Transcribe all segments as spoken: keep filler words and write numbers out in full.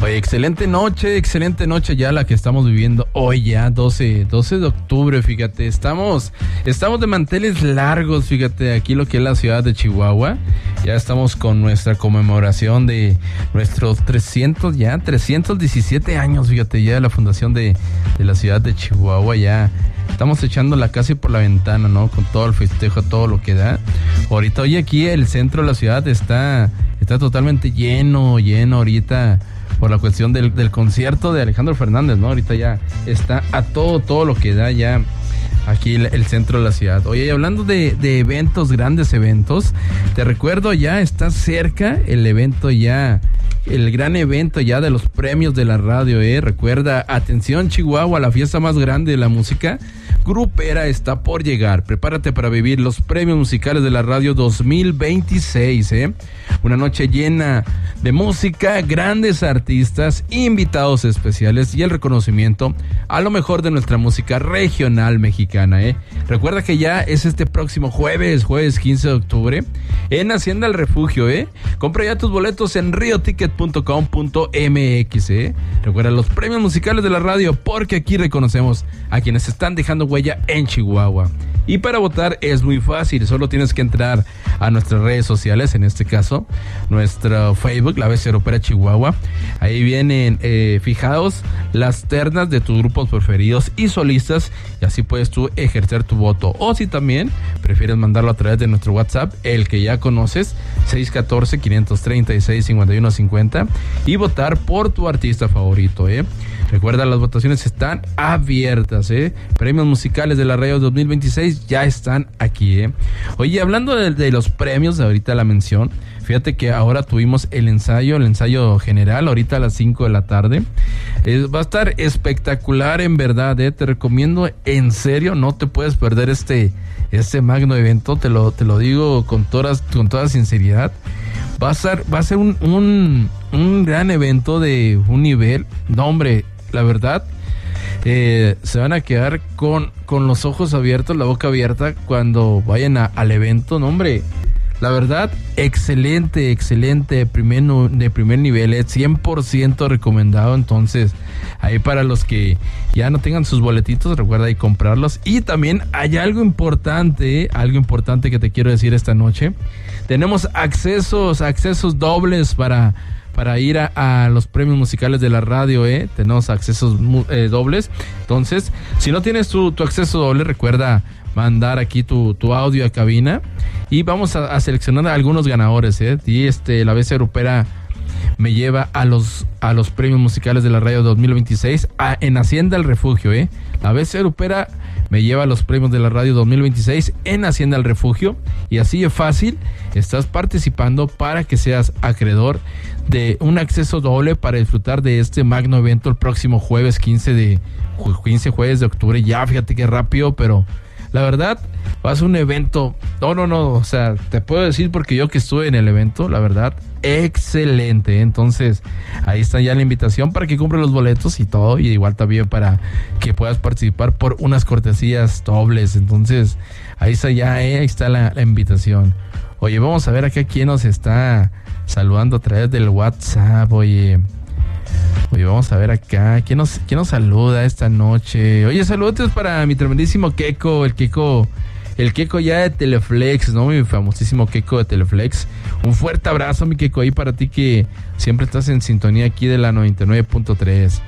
Oye, excelente noche, excelente noche ya la que estamos viviendo hoy ya, doce de octubre, fíjate, estamos, estamos de manteles largos, fíjate, aquí lo que es la ciudad de Chihuahua, ya estamos con nuestra conmemoración de nuestros trescientos, ya, trescientos diecisiete años, fíjate, ya de la fundación de, de la ciudad de Chihuahua, ya estamos echándola casi por la ventana, ¿no? Con todo el festejo, todo lo que da. Ahorita, hoy aquí el centro de la ciudad está, está totalmente lleno, lleno ahorita, por la cuestión del, del concierto de Alejandro Fernández, ¿no? Ahorita ya está a todo, todo lo que da ya aquí el, el centro de la ciudad. Oye, y hablando de, de eventos, grandes eventos, te recuerdo, ya está cerca el evento ya, el gran evento ya de los premios de la radio, ¿eh? Recuerda, atención Chihuahua, la fiesta más grande de la música grupera está por llegar. Prepárate para vivir los premios musicales de la radio dos mil veintiséis, ¿eh? Una noche llena de música, grandes artistas, invitados especiales y el reconocimiento a lo mejor de nuestra música regional mexicana, ¿eh? Recuerda que ya es este próximo jueves, jueves quince de octubre, en Hacienda El Refugio, ¿eh? Compra ya tus boletos en rio ticket punto com punto m x, ¿eh? Recuerda los premios musicales de la radio, porque aquí reconocemos a quienes están dejando huella en Chihuahua. Y para votar es muy fácil, solo tienes que entrar a nuestras redes sociales, en este caso, nuestro Facebook, La Bestia Grupera Chihuahua. Ahí vienen eh, fijados las ternas de tus grupos preferidos y solistas, y así puedes tú ejercer tu voto. O si también prefieres mandarlo a través de nuestro WhatsApp, el que ya conoces, seis uno cuatro, cinco tres seis, cinco uno cinco cero, y votar por tu artista favorito, ¿eh? Recuerda, las votaciones están abiertas, ¿eh? Premios musicales de la radio dos mil veintiséis ya están aquí, ¿eh? Oye, hablando de, de los premios, ahorita la mención, fíjate que ahora tuvimos el ensayo, el ensayo general, ahorita a las cinco de la tarde. Eh, va a estar espectacular, en verdad, ¿eh? Te recomiendo, en serio, no te puedes perder este, este magno evento, te lo, te lo digo con todas, con toda sinceridad. Va a ser, va a ser un, un, un gran evento de un nivel, no hombre, la verdad, eh, se van a quedar con, con los ojos abiertos, la boca abierta cuando vayan a, al evento, no hombre, la verdad, excelente, excelente, de primer, de primer nivel, eh, cien por ciento recomendado. Entonces, ahí para los que ya no tengan sus boletitos, recuerda ahí comprarlos. Y también hay algo importante, eh, algo importante que te quiero decir esta noche. Tenemos accesos, accesos dobles para... para ir a, a los premios musicales de la radio, ¿eh? Tenemos accesos eh, dobles. Entonces, si no tienes tu, tu acceso doble, recuerda mandar aquí tu, tu audio a cabina y vamos a, a seleccionar a algunos ganadores, ¿eh? Y este, la Bestia Grupera me lleva a los, a los premios musicales de la radio dos mil veintiséis a, en Hacienda El Refugio, ¿eh? La Bestia Grupera me lleva a los premios de la radio dos mil veintiséis en Hacienda El Refugio, y así de fácil estás participando para que seas acreedor de un acceso doble para disfrutar de este magno evento el próximo jueves quince de quince jueves de octubre. Ya fíjate qué rápido, pero la verdad va a ser un evento, no, no, no, o sea, te puedo decir porque yo que estuve en el evento, la verdad, excelente. Entonces, ahí está ya la invitación para que compres los boletos y todo, y igual también para que puedas participar por unas cortesías dobles. Entonces, ahí está ya, eh, ahí está la, la invitación. Oye, vamos a ver acá quién nos está saludando a través del WhatsApp, oye. Oye, vamos a ver acá, ¿quién nos, quién nos saluda esta noche? Oye, saludos para mi tremendísimo Keko, el Keko, el Keko ya de Teleflex, ¿no? Mi famosísimo Keko de Teleflex. Un fuerte abrazo, mi Keko, ahí para ti que siempre estás en sintonía aquí de la noventa y nueve punto tres.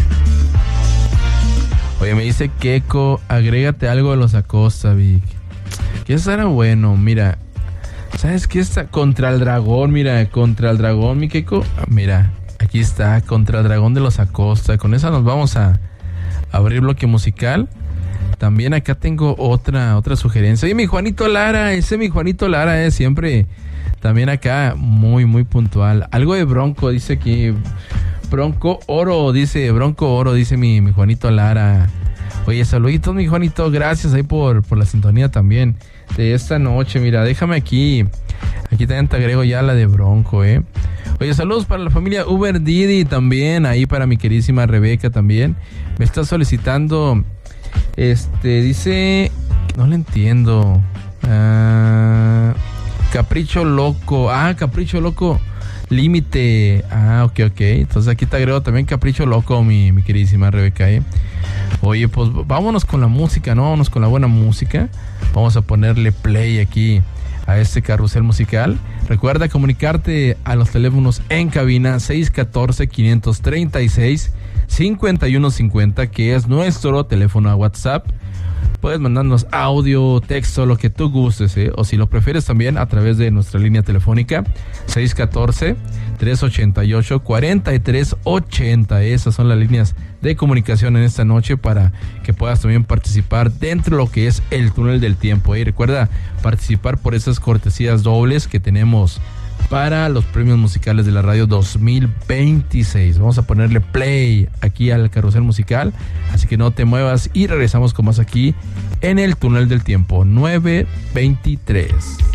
Oye, me dice Keko, agrégate algo de los Acosta, Vic. Que eso era bueno, mira. ¿Sabes qué está? Contra el dragón, mira, contra el dragón, mi Keko. Mira. Aquí está, Contra el Dragón de los Acosta. Con esa nos vamos a abrir bloque musical. También acá tengo otra otra sugerencia. Oye, mi Juanito Lara, ese mi Juanito Lara es eh, siempre también acá muy, muy puntual. Algo de Bronco, dice aquí. Bronco Oro, dice, Bronco Oro, dice mi, mi Juanito Lara. Oye, saluditos, mi Juanito. Gracias ahí por, por la sintonía también de esta noche. Mira, déjame aquí. Aquí también te agrego ya la de Bronco, eh. Oye, saludos para la familia Uber Didi también, ahí para mi queridísima Rebeca también. Me está solicitando, este, dice, no le entiendo. Uh, Capricho Loco, ah, Capricho Loco. límite. Ah, ok, ok. Entonces aquí te agrego también Capricho Loco, mi, mi queridísima Rebeca, ¿eh? Oye, pues vámonos con la música, ¿no? Vámonos con la buena música. Vamos a ponerle play aquí a este carrusel musical. Recuerda comunicarte a los teléfonos en cabina seis uno cuatro, cinco tres seis, cinco uno cinco cero, que es nuestro teléfono a WhatsApp. Puedes mandarnos audio, texto, lo que tú gustes, ¿eh? O si lo prefieres también a través de nuestra línea telefónica seis uno cuatro, tres ocho ocho, cuatro tres ocho cero. Esas son las líneas de comunicación en esta noche para que puedas también participar dentro de lo que es el túnel del tiempo. Y recuerda participar por esas cortesías dobles que tenemos para los premios musicales de la radio dos mil veintiséis. Vamos a ponerle play aquí al carrusel musical, así que no te muevas y regresamos con más aquí en el túnel del tiempo nueve veintitrés.